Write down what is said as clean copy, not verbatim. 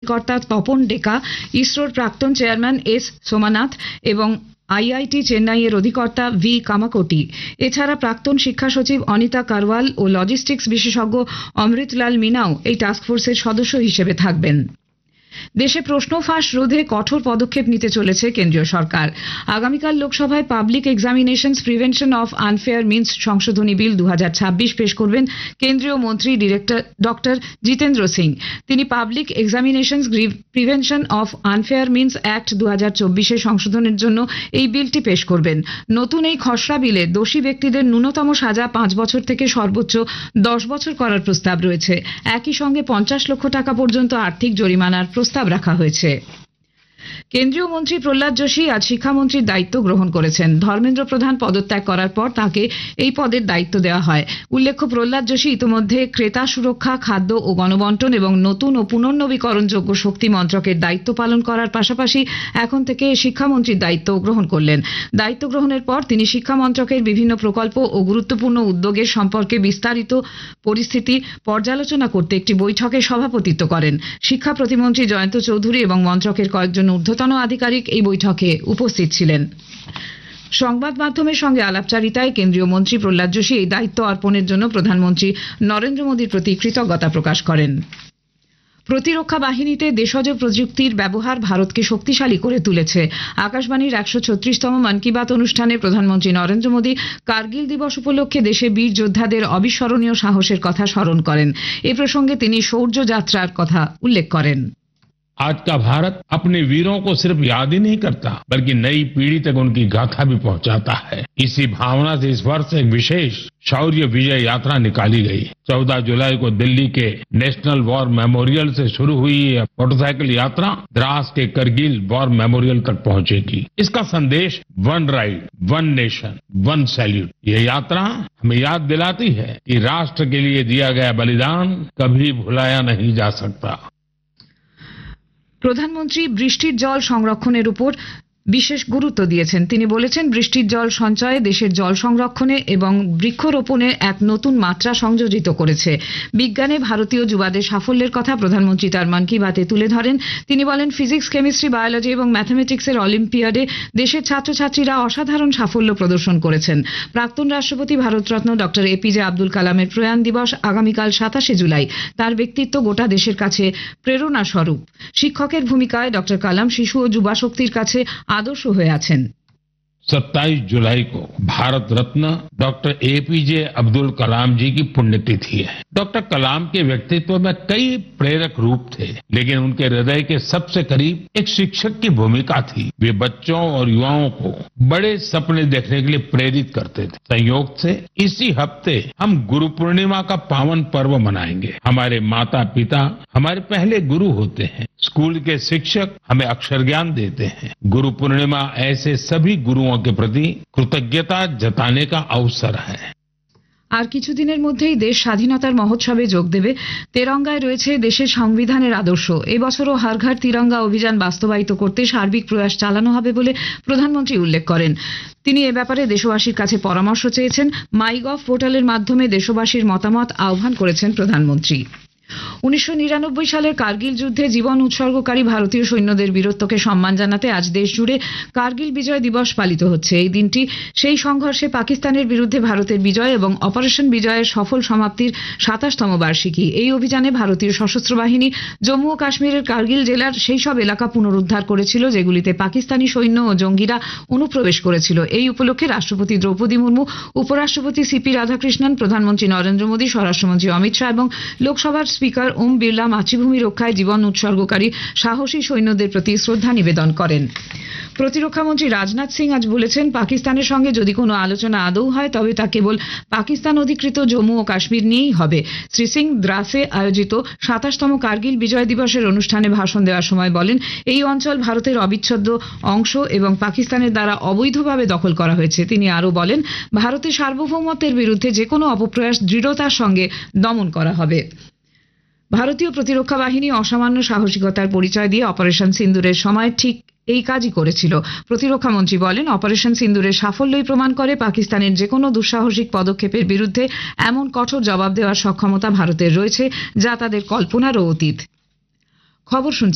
অধিকর্তা তপন ডেকা, ইসরোর প্রাক্তন চেয়ারম্যান এস সোমনাথ এবং আইআইটি চেন্নাইয়ের অধিকর্তা ভি কামাকোটি। এছাড়া প্রাক্তন শিক্ষা সচিব অনিতা কারওয়াল ও লজিস্টিক্স বিশেষজ্ঞ অমৃতলাল মিনাও এই টাস্কফোর্সের সদস্য হিসেবে থাকবেন। দেশে প্রশ্ন ফাঁস রোধে কঠোর পদক্ষেপ নিতে চলেছে কেন্দ্রীয় সরকার। আগামীকাল লোকসভায় public examinations prevention of unfair means সংশোধনী বিল 2026 পেশ করবেন কেন্দ্রীয় মন্ত্রী ডক্টর জিতেন্দ্র সিং। তিনি public examinations prevention of unfair means act 2024 সংশোধনের জন্য এই বিলটি পেশ করবেন। নতুন এই খসড়া বিলে দোষী ব্যক্তিদের ন্যূনতম সাজা 5 বছর থেকে সর্বোচ্চ 10 বছর করার প্রস্তাব রয়েছে। একই সঙ্গে 50 লক্ষ টাকা পর্যন্ত আর্থিক জরিমানার প্রস্তাব রাখা হয়েছে। কেন্দ্রীয় মন্ত্রী প্রহ্লাদ যোশী আজ শিক্ষামন্ত্রীর দায়িত্ব গ্রহণ করেছেন। ধর্মেন্দ্র প্রধান পদত্যাগ করার পর তাকে এই পদের দায়িত্ব দেওয়া হয়। উল্লেখ্য, প্রহ্লাদ যোশী ইতিমধ্যে ক্রেতা সুরক্ষা, খাদ্য ও গণবন্টন এবং নতুন ও পুনর্নবীকরণযোগ্য শক্তি মন্ত্রকের দায়িত্ব পালন করার পাশাপাশি এখন থেকে শিক্ষামন্ত্রীর দায়িত্ব গ্রহণ করলেন। দায়িত্ব গ্রহণের পর তিনি শিক্ষা মন্ত্রকের বিভিন্ন প্রকল্প ও গুরুত্বপূর্ণ উদ্যোগের সম্পর্কে বিস্তারিত পরিস্থিতি পর্যালোচনা করতে একটি বৈঠকে সভাপতিত্ব করেন। শিক্ষা প্রতিমন্ত্রী জয়ন্ত চৌধুরী এবং মন্ত্রকের কয়েকজন ঊর্ধ্বতন আধিকারিক এই বৈঠকে উপস্থিত ছিলেন। সংবাদ মাধ্যমের সঙ্গে আলাপচারিতায় কেন্দ্রীয় মন্ত্রী প্রহ্লাদ যোশী এই দায়িত্ব অর্পণের জন্য প্রধানমন্ত্রী নরেন্দ্র মোদীর প্রতি কৃতজ্ঞতা প্রকাশ করেন। প্রতিরক্ষা বাহিনীতে দেশজ প্রযুক্তির ব্যবহার ভারতকে শক্তিশালী করে তুলেছে। আকাশবাণীর 136তম মন কি বাত অনুষ্ঠানে প্রধানমন্ত্রী নরেন্দ্র মোদী কার্গিল দিবস উপলক্ষে দেশে বীর যোদ্ধাদের অবিস্মরণীয় সাহসের কথা স্মরণ করেন। এ প্রসঙ্গে তিনি শৌর্য যাত্রার কথা উল্লেখ করেন। आज का भारत अपने वीरों को सिर्फ याद ही नहीं करता, बल्कि नई पीढ़ी तक उनकी गाथा भी पहुंचाता है। इसी भावना से इस वर्ष एक विशेष शौर्य विजय यात्रा निकाली गई। 14 जुलाई को दिल्ली के नेशनल वॉर मेमोरियल से शुरू हुई यह मोटरसाइकिल यात्रा द्रास के करगिल वॉर मेमोरियल तक पहुंचेगी। इसका संदेश one ride, one nation, one salute. ये यात्रा हमें याद दिलाती है कि राष्ट्र के लिए दिया गया बलिदान कभी भुलाया नहीं जा सकता। প্রধানমন্ত্রী বৃষ্টির জল সংরক্ষণের উপর বিশেষ গুরুত্ব দিয়েছেন। তিনি বলেছেন, বৃষ্টির জল সঞ্চয়ে দেশের জল সংরক্ষণে এবং বৃক্ষরোপণে এক নতুন মাত্রা সংযোজিত করেছে। বিজ্ঞানে ভারতীয় যুবাদের সাফল্যের কথা প্রধানমন্ত্রী তার মন কি বাতে তুলে ধরেন। তিনি বলেন, ফিজিক্স, কেমিস্ট্রি, বায়োলজি এবং ম্যাথামেটিক্সের অলিম্পিয়াডে দেশের ছাত্রছাত্রীরা অসাধারণ সাফল্য প্রদর্শন করেছেন। প্রাক্তন রাষ্ট্রপতি ভারতরত্ন ডক্টর এপিজে আব্দুল কালামের প্রয়াণ দিবস আগামীকাল 27 জুলাই। তার ব্যক্তিত্ব গোটা দেশের কাছে প্রেরণা স্বরূপ। শিক্ষকের ভূমিকায় ডক্টর কালাম শিশু ও যুবা শক্তির কাছে आदर्श হয়ে আছেন। 27 जुलाई को भारत रत्न डॉक्टर एपीजे अब्दुल कलाम जी की पुण्यतिथि है। डॉक्टर कलाम के व्यक्तित्व में कई प्रेरक रूप थे, लेकिन उनके हृदय के सबसे करीब एक शिक्षक की भूमिका थी। वे बच्चों और युवाओं को बड़े सपने देखने के लिए प्रेरित करते थे। संयोग से इसी हफ्ते हम गुरु पूर्णिमा का पावन पर्व मनाएंगे। हमारे माता पिता हमारे पहले गुरु होते हैं। स्कूल के शिक्षक हमें अक्षर ज्ञान देते हैं। गुरु पूर्णिमा ऐसे सभी गुरुओं के प्रति कृतज्ञता जताने का अवसर है। আর কিছুদিনের মধ্যেই দেশ স্বাধীনতার মহোৎসবে যোগ দেবে। তেরঙ্গায় রয়েছে দেশের সংবিধানের আদর্শ। এবছরও হর ঘর তিরঙ্গা অভিযান বাস্তবায়িত করতে সার্বিক প্রয়াস চালানো হবে বলে প্রধানমন্ত্রী উল্লেখ করেন। তিনি এ ব্যাপারে দেশবাসীর কাছে পরামর্শ চেয়েছেন। মাইগভ পোর্টালের মাধ্যমে দেশবাসীর মতামত আহ্বান করেছেন প্রধানমন্ত্রী। 1999 সালের কার্গিল যুদ্ধে জীবন উৎসর্গকারী ভারতীয় সৈন্যদের বীরত্বকে সম্মান জানাতে আজ দেশ জুড়ে কার্গিল বিজয় দিবস পালিত হচ্ছে। এই দিনটি সেই সংঘর্ষে পাকিস্তানের বিরুদ্ধে ভারতের বিজয় এবং অপারেশন বিজয়ের সফল সমাপ্তির 27তম বার্ষিকী। এই অভিযানে ভারতীয় সশস্ত্র বাহিনী জম্মু ও কাশ্মীরের কার্গিল জেলার সেই সব এলাকা পুনরুদ্ধার করেছিল যেগুলিতে পাকিস্তানি সৈন্য ও জঙ্গিরা অনুপ্রবেশ করেছিল। এই উপলক্ষে রাষ্ট্রপতি দ্রৌপদী মুর্মু, উপরাষ্ট্রপতি সিপি রাধাকৃষ্ণন, প্রধানমন্ত্রী নরেন্দ্র মোদী, স্বরাষ্ট্রমন্ত্রী অমিত শাহ এবং লোকসভার স্পিকার ওম বিড়লা মাতৃভূমি রক্ষায় জীবন উৎসর্গকারী সাহসী সৈন্যদের প্রতি শ্রদ্ধা নিবেদন করেন। প্রতিরক্ষামন্ত্রী রাজনাথ সিং আজ বলেছেন, পাকিস্তানের সঙ্গে যদি কোনো আলোচনা আদৌ হয় তবে তা কেবল পাকিস্তান অধিকৃত জম্মু ও কাশ্মীর নিয়েই হবে। শ্রী সিং দ্রাসে আয়োজিত 27তম কার্গিল বিজয় দিবসের অনুষ্ঠানে ভাষণ দেওয়ার সময় বলেন, এই অঞ্চল ভারতের অবিচ্ছেদ্য অংশ এবং পাকিস্তানের দ্বারা অবৈধভাবে দখল করা হয়েছে। তিনি আরও বলেন, ভারতের সার্বভৌমত্বের বিরুদ্ধে যে কোনো অপপ্রয়াস দৃঢ়তার সঙ্গে দমন করা হবে। ভারতীয় প্রতিরক্ষা বাহিনী অসামান্য সাহসিকতার পরিচয় দিয়ে অপারেশন সিন্দুরের সময় ঠিক এই কাজই করেছিল। প্রতিরক্ষা মন্ত্রী বলেন, অপারেশন সিন্দুরের সাফল্যই প্রমাণ করে পাকিস্তানের যে কোনো দুঃসাহসিক পদক্ষেপের বিরুদ্ধে এমন কঠোর জবাব দেওয়ার সক্ষমতা ভারতের রয়েছে যা তাদের কল্পনারও অতীত। খবর শুনছেন